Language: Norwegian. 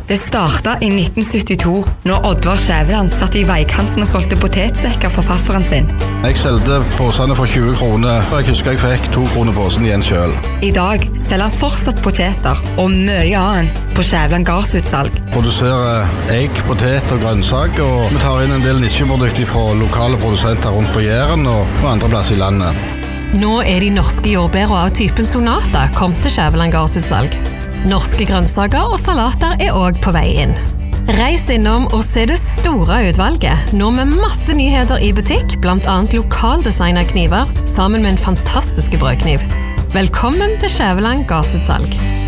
Det startet i 1972, når Oddvar Skjæveland satt i veikanten og solgte potetsekker for farfaren sin. Jeg solgte posene for 20 kroner, og jeg husker jeg fikk 2 kroner posen igjen selv. I dag selger han fortsatt poteter og mye annet på Skjæveland gardsutsalg. Produserer egg, potet og grønnsaker, og vi tar inn en del nisjeprodukter fra lokale produsenter rundt på Jæren og andre plasser i landet. Nå de norske jordbærer av typen Sonata kommet til Skjæveland gardsutsalg. Norske grønnsaker og salater også på vei inn. Reis innom og se det store utvalget, nå med masse nyheter i butikk, blant annet lokaldesignet kniver, sammen med en fantastisk brødkniv. Velkommen til Skjæveland gardsutsalg.